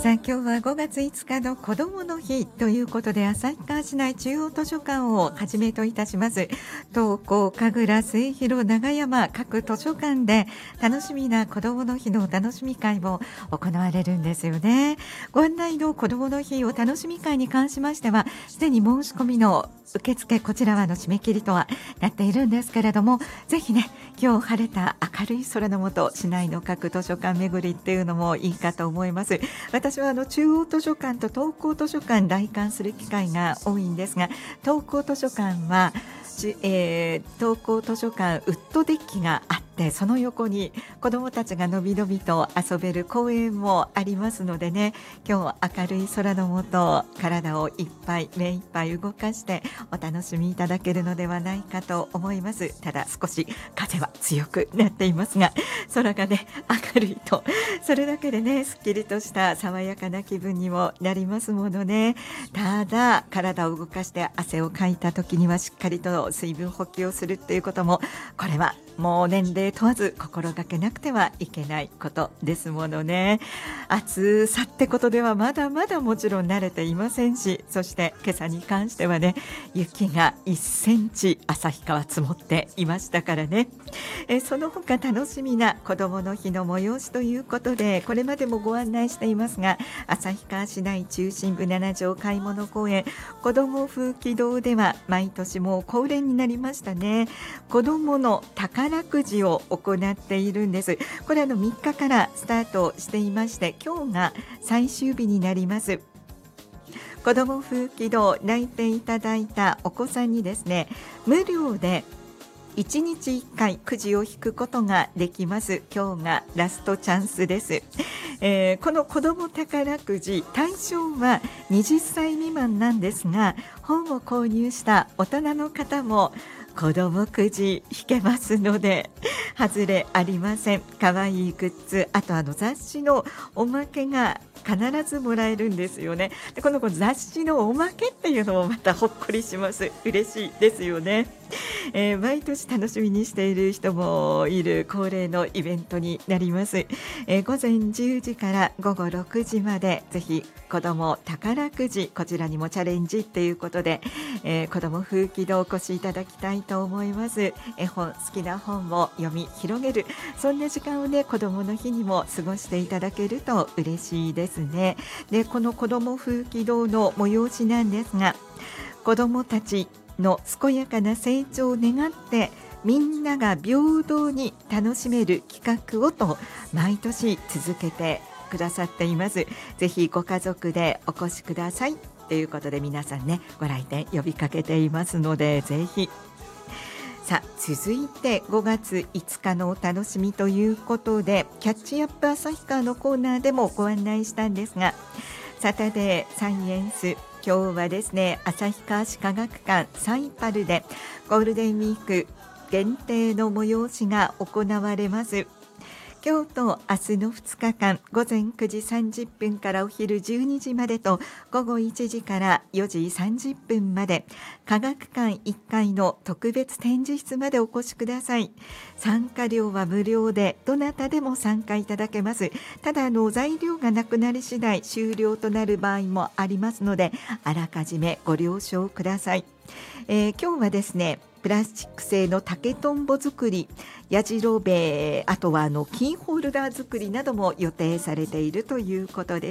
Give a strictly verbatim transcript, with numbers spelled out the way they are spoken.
さあ今日はごがついつかの子どもの日ということで、旭川市内中央図書館をはじめといたします東光、神楽、末広、長山各図書館で楽しみな子どもの日のお楽しみ会も行われるんですよね。ご案内の子どもの日お楽しみ会に関しましては、すでに申し込みの受付こちらはの締め切りとはなっているんですけれども、ぜひね、今日晴れた明るい空の下、市内の各図書館巡りっていうのもいいかと思います。私はあの中央図書館と東光図書館来館する機会が多いんですが、東光図書館は、えー、東光図書館ウッドデッキがあって、その横に子どもたちがのびのびと遊べる公園もありますのでね、今日明るい空の下、体をいっぱい目いっぱい動かしてお楽しみいただけるのではないかと思います。ただ少し風は強くなっていますが、空がね明るいとそれだけでねすっきりとした爽やかな気分にもなりますものね。ただ体を動かして汗をかいた時にはしっかりと水分補給をするっていうことも、これはもう年齢問わず心がけなくてはいけないことですものね。暑さってことではまだまだもちろん慣れていませんし、そして今朝に関してはね、雪がいっセンチ旭川積もっていましたからね。えその他楽しみな子どもの日の催しということで、これまでもご案内していますが、旭川市内中心部なな条買い物公園子ども風紀堂では毎年もう恒例になりましたね、子どもの宝くじを行っているんです。これあのみっかからスタートしていまして、今日が最終日になります。子ども風紀堂来店いただいたお子さんにですね、無料でいちにちいっかいくじを引くことができます。今日がラストチャンスです。えー、この子ども宝くじ対象ははたち未満なんですが、本を購入した大人の方も子どもくじ引けますので外れありません。かわいいグッズ、あとあの雑誌のおまけが必ずもらえるんですよね。でこの雑誌のおまけっていうのもまたほっこりします。嬉しいですよね。えー、毎年楽しみにしている人もいる恒例のイベントになります。えー、午前じゅうじからごごろくじまで、ぜひ子ども宝くじこちらにもチャレンジということで、えー、子ども風紀堂お越しいただきたいと思います。絵本、好きな本を読み広げる、そんな時間をね子どもの日にも過ごしていただけると嬉しいですね。でこの子ども風紀堂の催しなんですが、子どもたちの健やかな成長を願ってみんなが平等に楽しめる企画をと毎年続けてくださっています。ぜひご家族でお越しくださいということで、皆さんねご来店呼びかけていますので、ぜひ。さあ続いてごがついつかのお楽しみということで、キャッチアップ旭川のコーナーでもご案内したんですが、サタデーサイエンス、今日はですね、旭川市科学館サイパルでゴールデンウィーク限定の催しが行われます。今日と明日のふつかかん、午前くじさんじゅっぷんからお昼じゅうにじまでと午後いちじからよじさんじゅっぷんまで、科学館いっかいの特別展示室までお越しください。参加料は無料で、どなたでも参加いただけます。ただあの材料がなくなり次第終了となる場合もありますので、あらかじめご了承ください。えー、今日はですね、プラスチック製の竹とんぼ作り、やじろべえ、あとはあのキーホルダー作りなども予定されているということです。